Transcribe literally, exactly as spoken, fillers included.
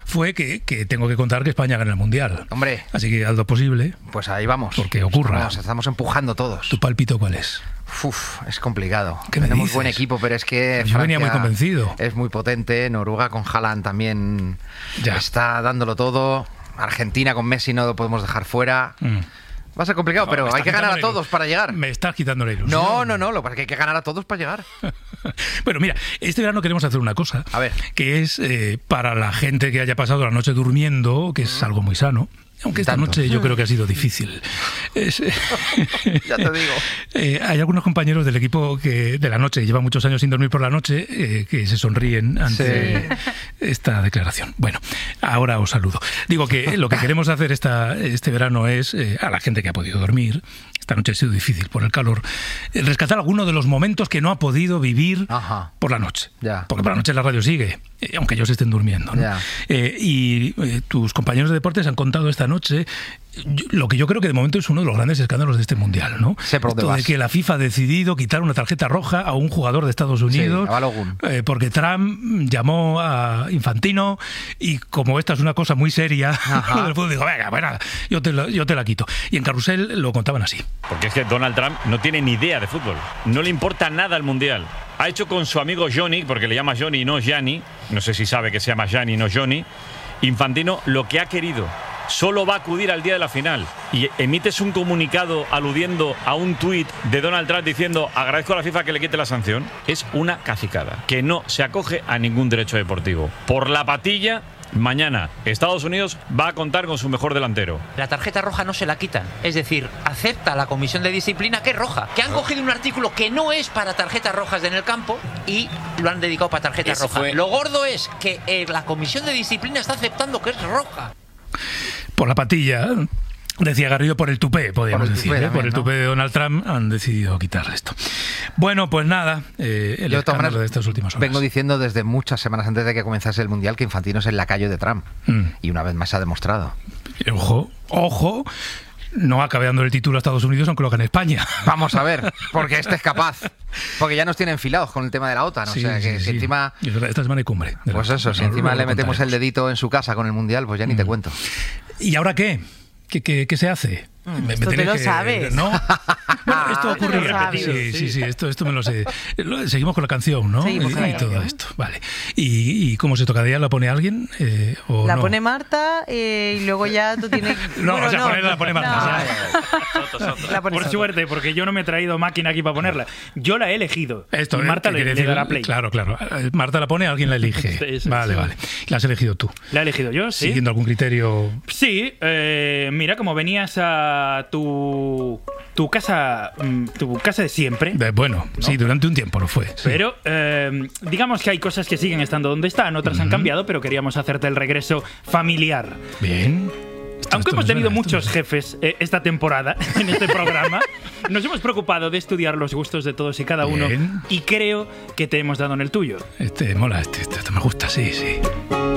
fue que, que tengo que contar que España gana el Mundial. Hombre. Así que haz lo posible. Pues ahí vamos. Porque ocurra. Nos estamos empujando todos. ¿Tu palpito cuál es? Uf, es complicado. ¿Qué me Tenemos dices? buen equipo, pero es que Yo venía muy convencido. Es muy potente. Noruega con Haaland también ya. está dándolo todo. Argentina con Messi no lo podemos dejar fuera. Mm. Va a ser complicado, no, pero hay que ganar a todos para llegar. Me estás quitando la ilusión. No, no, no, lo que pasa es que hay que ganar a todos para llegar. Bueno, mira, este verano queremos hacer una cosa. A ver. Que es eh, para la gente que haya pasado la noche durmiendo, que es algo muy sano. Aunque esta Tanto. noche yo creo que ha sido difícil. Es, ya te digo. Eh, hay algunos compañeros del equipo que de la noche, llevan muchos años sin dormir por la noche, eh, que se sonríen ante sí. esta declaración. Bueno, ahora os saludo. Digo que lo que queremos hacer esta, este verano es, eh, a la gente que ha podido dormir, esta noche ha sido difícil por el calor, eh, rescatar alguno de los momentos que no ha podido vivir Ajá. por la noche. Ya. Porque por la noche la radio sigue, eh, aunque ellos estén durmiendo, ¿no? Eh, y eh, tus compañeros de deportes han contado esta noche lo que yo creo que de momento es uno de los grandes escándalos de este mundial, ¿no? Sé por dónde Esto vas. de que la FIFA ha decidido quitar una tarjeta roja a un jugador de Estados Unidos, sí, a Balogun. eh, porque Trump llamó a Infantino y como esta es una cosa muy seria, el fútbol dijo, venga, bueno, yo te, la, yo te la quito. Y en Carrusel lo contaban así. Porque es que Donald Trump no tiene ni idea de fútbol, no le importa nada el mundial. Ha hecho con su amigo Johnny, porque le llama Johnny y no Gianni, no sé si sabe que se llama Gianni y no Johnny, Infantino lo que ha querido. Solo va a acudir al día de la final y emites un comunicado aludiendo a un tuit de Donald Trump diciendo agradezco a la FIFA que le quite la sanción. Es una cacicada que no se acoge a ningún derecho deportivo. Por la patilla, mañana Estados Unidos va a contar con su mejor delantero. La tarjeta roja no se la quitan, es decir, acepta la comisión de disciplina que es roja, que han cogido un artículo que no es para tarjetas rojas en el campo y lo han dedicado para tarjetas rojas. Fue... Lo gordo es que eh, la comisión de disciplina está aceptando que es roja. Por la patilla, decía Garrido, por el tupé, podríamos por el decir. tupé, ¿eh? también, por el ¿no? tupé de Donald Trump han decidido quitarle esto. Bueno, pues nada, eh, el Yo, escándalo Tomás, de estas últimas horas. Vengo diciendo desde muchas semanas antes de que comenzase el Mundial que Infantino es el lacayo de Trump. Mm. Y una vez más se ha demostrado. Ojo, ojo. No acabe dando el título a Estados Unidos aunque lo haga en España. Vamos a ver, porque este es capaz. Porque ya nos tienen enfilados con el tema de la OTAN. Sí, o sea, que sí, si sí. encima... Esta semana hay cumbre. Pues eso, si encima le metemos el dedito en su casa con el Mundial, pues ya ni mm. te cuento. ¿Y ahora qué? ¿Qué, qué, qué se hace? Mm, me, esto me te lo que, sabes. ¿No? Bueno, esto ocurrirá. Sí, sí, sí, sí, esto, esto me lo sé. Seguimos con la canción, ¿no? Seguimos y, con la y todo canción. esto. Vale. ¿Y, y cómo se toca? ¿La pone alguien? Eh, o la no? pone Marta eh, y luego ya tú tienes... No, bueno, o sea, no, ponerla la pone Marta. No. La pone Por Soto. suerte, porque yo no me he traído máquina aquí para ponerla. Yo la he elegido. Esto, y Marta le, decir, le dará play. Claro, claro. Marta la pone, alguien la elige. Sí, sí, vale, sí. vale. ¿La has elegido tú? La he elegido yo, sí. ¿Siguiendo algún criterio? Sí. Eh, mira, como venías a tu... Tu casa, tu casa de siempre. De, bueno, ¿no? Sí, durante un tiempo lo fue. Sí. Pero eh, digamos que hay cosas que siguen estando donde están, otras uh-huh. han cambiado, pero queríamos hacerte el regreso familiar. Bien. Esto, Aunque esto hemos tenido suena, muchos jefes eh, esta temporada en este programa, nos hemos preocupado de estudiar los gustos de todos y cada uno. Bien. Y creo que te hemos dado en el tuyo. Este mola, este, este, este me gusta, sí, sí.